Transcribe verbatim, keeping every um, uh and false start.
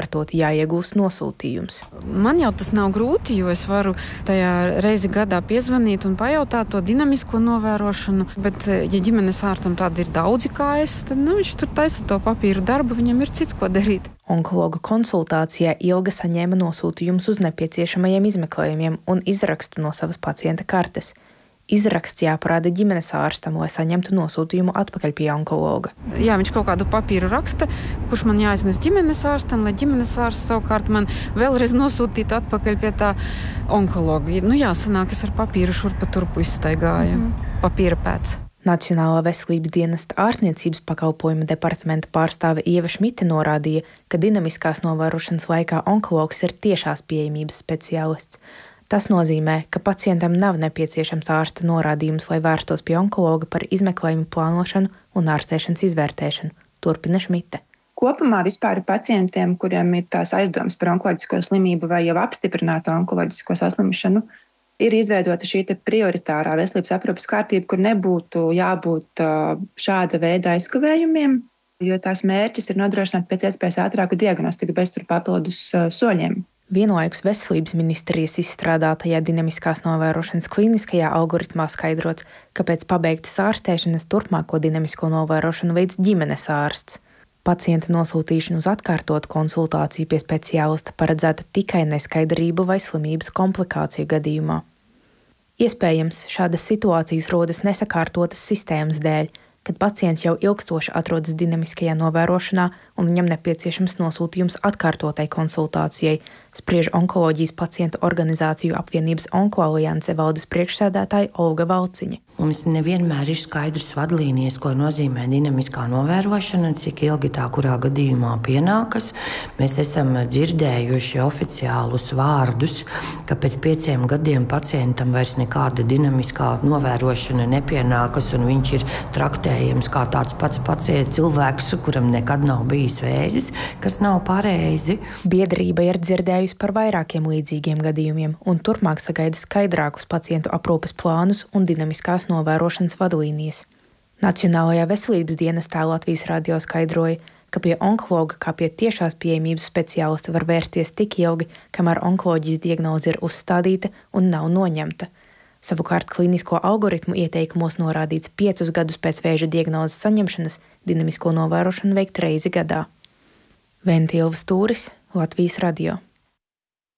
atkārtot jāiegūst nosūtījums. Man jau tas nav grūti, jo es varu tajā reizi gadā piezvanīt un pajautāt to dinamisko novērošanu, bet, ja ģimenes ārstam tādi ir daudzi kā es, tad nu, viņš tur taisa to papīru darbu, viņam ir cits, ko darīt. Onkologa konsultācijā Ilga saņēma nosūtījumus uz nepieciešamajiem izmeklējumiem un izrakstu no savas pacienta kartes. Izraksts jāparāda ģimenes ārstam, lai saņemtu nosūtījumu atpakaļ pie onkologa. Jā, viņš kaut kādu papīru raksta, kurš man jāiznes ģimenes ārstam, lai ģimenes ārsts savukārt man vēlreiz nosūtītu atpakaļ pie tā onkologa. Nu jā, sanāk, es ar papīru šurpa turpu izstaigāju. Mm. Papīra pēc. Nacionālā veselības dienesta ārstniecības pakalpojumu departamenta pārstāve Ieva Šmite norādīja, ka dinamiskās novērošanas laikā onkologs ir tiešās pieejamības speciālists. Tas nozīmē, ka pacientam nav nepieciešams ārsta norādījums, lai vērstos pie onkologa par izmeklējumu plānošanu un ārstēšanas izvērtēšanu. Turpina Šmite. Kopumā vispār pacientiem, kuriem ir tās aizdomas par onkoloģisko slimību vai jau apstiprināto onkoloģisko saslimšanu, ir izveidota šī prioritārā veselības aprūpes kārtība, kur nebūtu jābūt šāda veida aizkavējumiem, jo tās mērķis ir nodrošināt pēc iespējas ātrāku diagnostiku bez tur papildus soļiem. Vienlaikus Veselības ministrijas izstrādātajā dinamiskās novērošanas klīniskajā algoritmā skaidrots, ka pēc pabeigtas ārstēšanas turpmāko dinamisko novērošanu veids ģimenes ārsts. Pacienta nosūtīšana uz atkārtotu konsultāciju pie speciālista paredzēta tikai neskaidrību vai slimības komplikāciju gadījumā. Iespējams, šādas situācijas rodas nesakārtotas sistēmas dēļ, kad pacients jau ilgstoši atrodas dinamiskajā novērošanā un viņam nepieciešams nosūtījums atkārtotai konsultācijai, spriež Onkoloģijas pacientu organizāciju apvienības Onkoalianse valdes priekšsēdētāja Olga Valciņa. Mums nevienmēr ir skaidrs vadlīnijas, ko nozīmē dinamiskā novērošana, cik ilgi tā kurā gadījumā pienākas. Mēs esam dzirdējuši oficiālus vārdus, ka pēc pieciem gadiem pacientam vairs nekāda dinamiskā novērošana nepienākas un viņš ir traktējams kā tāds pats pacients cilvēks, kuram nekad nav bijis vēzis, kas nav pareizi. Biedrība ir dzirdējusi par vairākiem līdzīgiem gadījumiem un turpmāk sagaida skaidrākus pacientu aprūpes plānus un dinamiskās novērošanas vadlīnijas. Nacionālajā veselības dienestā Latvijas radio skaidroja, ka pie onkologa kā pie tiešās pieejamības speciālista var vērsties tik ilgi, kamēr onkoloģijas diagnoze ir uzstādīta un nav noņemta. Savukārt klīnisko algoritmu ieteikumos norādīts piecus gadus pēc vēža diagnozes saņemšanas dinamisko novērošanu veikt reizi gadā. Ventilva Stūris, Latvijas radio.